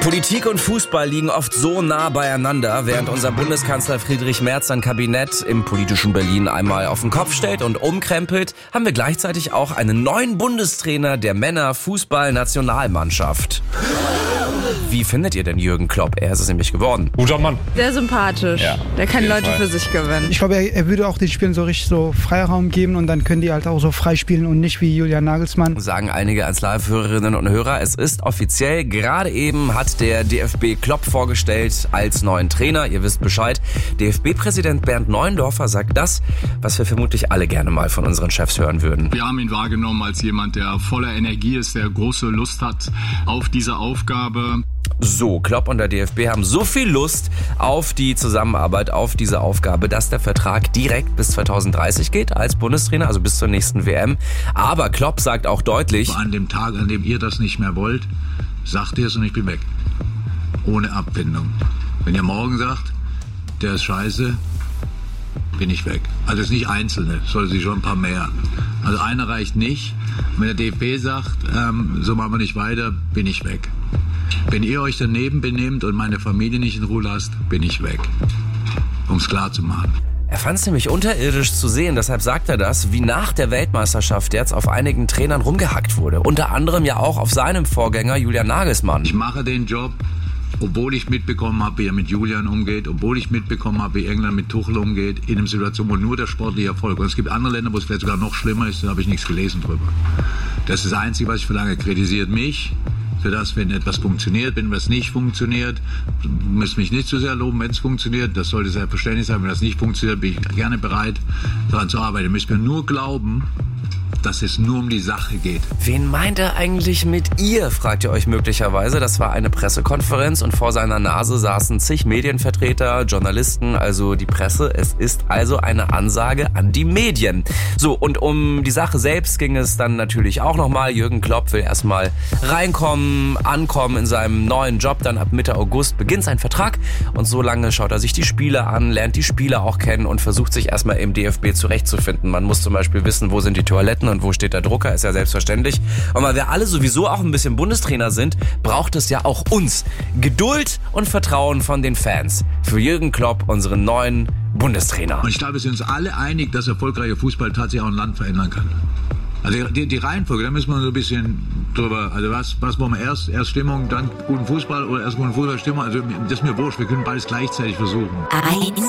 Politik und Fußball liegen oft so nah beieinander, während unser Bundeskanzler Friedrich Merz sein Kabinett im politischen Berlin einmal auf den Kopf stellt und umkrempelt, haben wir gleichzeitig auch einen neuen Bundestrainer der Männer-Fußball-Nationalmannschaft. Wie findet ihr denn Jürgen Klopp? Er ist es nämlich geworden. Guter Mann. Sehr sympathisch. Ja, der kann Leute für sich gewinnen. Ich glaube, er würde auch den Spielern so richtig so Freiraum geben und dann können die halt auch so frei spielen und nicht wie Julian Nagelsmann. Sagen einige als Live-Hörerinnen und Hörer. Es ist offiziell. Gerade eben hat der DFB Klopp vorgestellt als neuen Trainer. Ihr wisst Bescheid. DFB-Präsident Bernd Neuendorfer sagt das, was wir vermutlich alle gerne mal von unseren Chefs hören würden. Wir haben ihn wahrgenommen als jemand, der voller Energie ist, der große Lust hat auf diese Aufgabe. So, Klopp und der DFB haben so viel Lust auf die Zusammenarbeit, auf diese Aufgabe, dass der Vertrag direkt bis 2030 geht als Bundestrainer, also bis zur nächsten WM. Aber Klopp sagt auch deutlich: An dem Tag, an dem ihr das nicht mehr wollt, sagt ihr es und ich bin weg. Ohne Abfindung. Wenn ihr morgen sagt, der ist scheiße, bin ich weg. Also es ist nicht Einzelne, es soll sich schon ein paar mehr. Also einer reicht nicht. Wenn der DFB sagt, so machen wir nicht weiter, bin ich weg. Wenn ihr euch daneben benehmt und meine Familie nicht in Ruhe lasst, bin ich weg. Um es klar zu machen. Er fand es nämlich unterirdisch zu sehen, deshalb sagt er das, wie nach der Weltmeisterschaft jetzt auf einigen Trainern rumgehackt wurde. Unter anderem ja auch auf seinem Vorgänger Julian Nagelsmann. Ich mache den Job, obwohl ich mitbekommen habe, wie er mit Julian umgeht, obwohl ich mitbekommen habe, wie England mit Tuchel umgeht, in einer Situation, wo nur der sportliche Erfolg. Und es gibt andere Länder, wo es vielleicht sogar noch schlimmer ist, da habe ich nichts gelesen drüber. Das ist das Einzige, was ich verlange. Kritisiert mich für das, wenn etwas funktioniert. Wenn was nicht funktioniert, müsst mich nicht zu sehr loben, wenn es funktioniert. Das sollte selbstverständlich sein. Wenn das nicht funktioniert, bin ich gerne bereit, daran zu arbeiten. Ihr müsst mir nur glauben, dass es nur um die Sache geht. Wen meint er eigentlich mit ihr, fragt ihr euch möglicherweise. Das war eine Pressekonferenz und vor seiner Nase saßen zig Medienvertreter, Journalisten, also die Presse. Es ist also eine Ansage an die Medien. So, und um die Sache selbst ging es dann natürlich auch nochmal. Jürgen Klopp will erstmal reinkommen, ankommen in seinem neuen Job. Dann ab Mitte August beginnt sein Vertrag und so lange schaut er sich die Spieler an, lernt die Spieler auch kennen und versucht sich erstmal im DFB zurechtzufinden. Man muss zum Beispiel wissen, wo sind die Toiletten und wo steht der Drucker, ist ja selbstverständlich. Und weil wir alle sowieso auch ein bisschen Bundestrainer sind, braucht es ja auch uns Geduld und Vertrauen von den Fans für Jürgen Klopp, unseren neuen Bundestrainer. Und ich glaube, wir sind uns alle einig, dass erfolgreicher Fußball tatsächlich auch ein Land verändern kann. Also die Reihenfolge, da müssen wir so ein bisschen drüber, also was wollen wir erst Stimmung, dann guten Fußball oder erst guten Fußball, Stimmung, also das ist mir wurscht, wir können beides gleichzeitig versuchen.